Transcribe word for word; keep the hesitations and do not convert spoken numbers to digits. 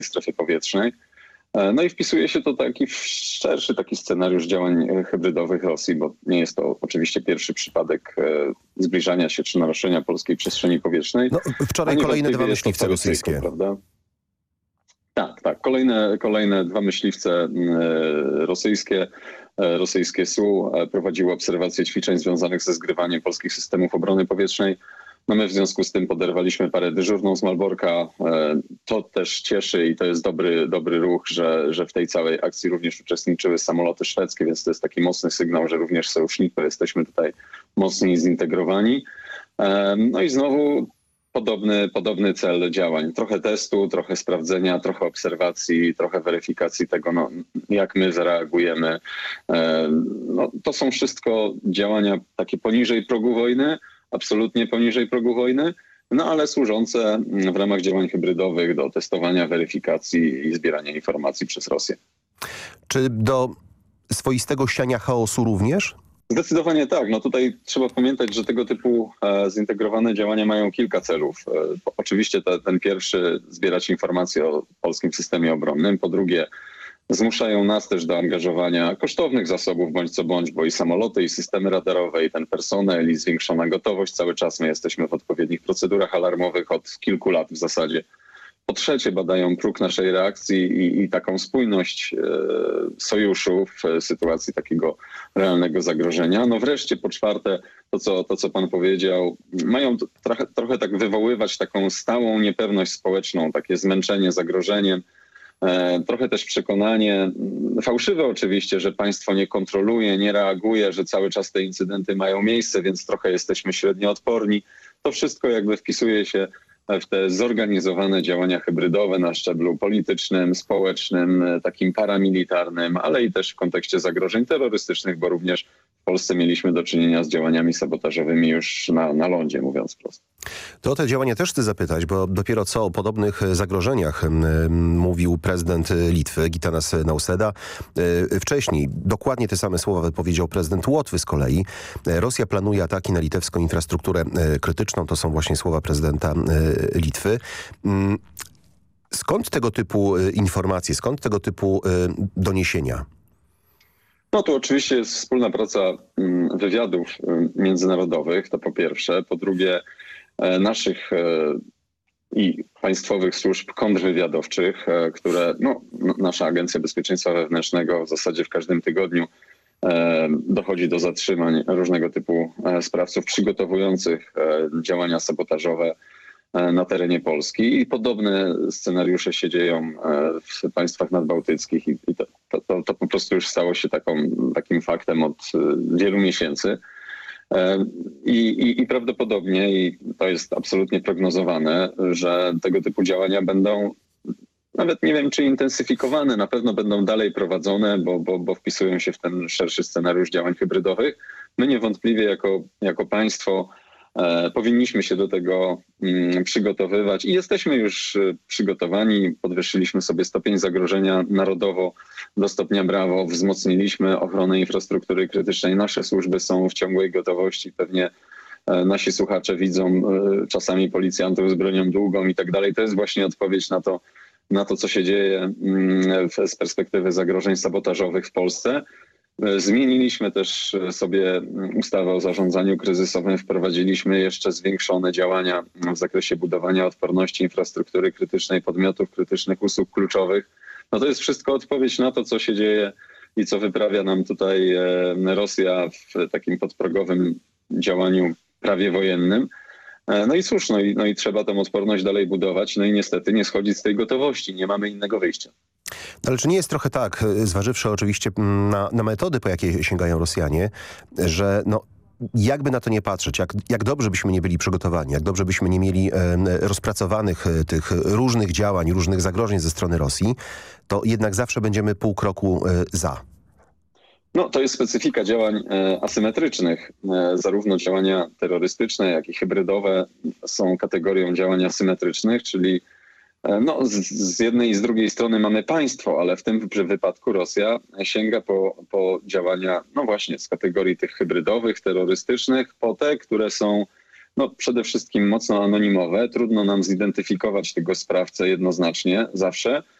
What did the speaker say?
strefie powietrznej. No i wpisuje się to taki w szerszy taki scenariusz działań hybrydowych Rosji, bo nie jest to oczywiście pierwszy przypadek zbliżania się czy naruszenia polskiej przestrzeni powietrznej. No, wczoraj kolejne dwa myśliwce rosyjskie. Prawda? Tak, tak. Kolejne, kolejne dwa myśliwce rosyjskie, rosyjskie S U prowadziły obserwacje ćwiczeń związanych ze zgrywaniem polskich systemów obrony powietrznej. No my w związku z tym poderwaliśmy parę dyżurną z Malborka. To też cieszy i to jest dobry, dobry ruch, że, że w tej całej akcji również uczestniczyły samoloty szwedzkie, więc to jest taki mocny sygnał, że również sojusznicy jesteśmy tutaj mocniej zintegrowani. No i znowu podobny, podobny cel działań. Trochę testu, trochę sprawdzenia, trochę obserwacji, trochę weryfikacji tego, no, jak my zareagujemy. No, to są wszystko działania takie poniżej progu wojny, absolutnie poniżej progu wojny, no ale służące w ramach działań hybrydowych do testowania, weryfikacji i zbierania informacji przez Rosję. Czy do swoistego siania chaosu również? Zdecydowanie tak. No tutaj trzeba pamiętać, że tego typu e, zintegrowane działania mają kilka celów. E, oczywiście te, ten pierwszy zbierać informacje o polskim systemie obronnym. Po drugie zmuszają nas też do angażowania kosztownych zasobów bądź co bądź, bo i samoloty, i systemy radarowe, i ten personel, i zwiększona gotowość. Cały czas my jesteśmy w odpowiednich procedurach alarmowych od kilku lat w zasadzie. Po trzecie badają próg naszej reakcji i, i taką spójność e, sojuszu w sytuacji takiego realnego zagrożenia. No wreszcie po czwarte to, co, to, co pan powiedział, mają trochę, trochę tak wywoływać taką stałą niepewność społeczną, takie zmęczenie zagrożeniem. Trochę też przekonanie, fałszywe oczywiście, że państwo nie kontroluje, nie reaguje, że cały czas te incydenty mają miejsce, więc trochę jesteśmy średnio odporni. To wszystko jakby wpisuje się w te zorganizowane działania hybrydowe na szczeblu politycznym, społecznym, takim paramilitarnym, ale i też w kontekście zagrożeń terrorystycznych, bo również w Polsce mieliśmy do czynienia z działaniami sabotażowymi już na, na lądzie, mówiąc prosto. To o te działania też chcę zapytać, bo dopiero co o podobnych zagrożeniach mówił prezydent Litwy, Gitanas Nausėda. Wcześniej dokładnie te same słowa wypowiedział prezydent Łotwy z kolei. Rosja planuje ataki na litewską infrastrukturę krytyczną. To są właśnie słowa prezydenta Litwy. Skąd tego typu informacje, skąd tego typu doniesienia? No tu oczywiście jest wspólna praca wywiadów międzynarodowych, to po pierwsze. Po drugie naszych i państwowych służb kontrwywiadowczych, które no, nasza Agencja Bezpieczeństwa Wewnętrznego w zasadzie w każdym tygodniu dochodzi do zatrzymań różnego typu sprawców przygotowujących działania sabotażowe na terenie Polski i podobne scenariusze się dzieją w państwach nadbałtyckich i to, to, to po prostu już stało się taką, takim faktem od wielu miesięcy. I, i, I prawdopodobnie, i to jest absolutnie prognozowane, że tego typu działania będą, nawet nie wiem czy intensyfikowane, na pewno będą dalej prowadzone, bo, bo, bo wpisują się w ten szerszy scenariusz działań hybrydowych. My niewątpliwie jako, jako państwo e, powinniśmy się do tego mm, przygotowywać i jesteśmy już przygotowani. Podwyższyliśmy sobie stopień zagrożenia narodowo do stopnia brawo, wzmocniliśmy ochronę infrastruktury krytycznej. Nasze służby są w ciągłej gotowości. Pewnie e, nasi słuchacze widzą e, czasami policjantów z bronią długą i tak dalej. To jest właśnie odpowiedź na to, na to, co się dzieje z perspektywy zagrożeń sabotażowych w Polsce. Zmieniliśmy też sobie ustawę o zarządzaniu kryzysowym, wprowadziliśmy jeszcze zwiększone działania w zakresie budowania odporności infrastruktury krytycznej, podmiotów krytycznych, usług kluczowych. No to jest wszystko odpowiedź na to, co się dzieje i co wyprawia nam tutaj Rosja w takim podprogowym działaniu prawie wojennym. No i cóż, no i, no i trzeba tę odporność dalej budować, no i niestety nie schodzić z tej gotowości, nie mamy innego wyjścia. Ale czy nie jest trochę tak, zważywszy oczywiście na, na metody, po jakie sięgają Rosjanie, że no jakby na to nie patrzeć, jak, jak dobrze byśmy nie byli przygotowani, jak dobrze byśmy nie mieli e, rozpracowanych e, tych różnych działań, różnych zagrożeń ze strony Rosji, to jednak zawsze będziemy pół kroku e, za. No to jest specyfika działań e, asymetrycznych. E, zarówno działania terrorystyczne, jak i hybrydowe są kategorią działań asymetrycznych, czyli e, no, z, z jednej i z drugiej strony mamy państwo, ale w tym wypadku Rosja sięga po, po działania, no właśnie z kategorii tych hybrydowych, terrorystycznych, po te, które są no przede wszystkim mocno anonimowe. Trudno nam zidentyfikować tego sprawcę jednoznacznie zawsze.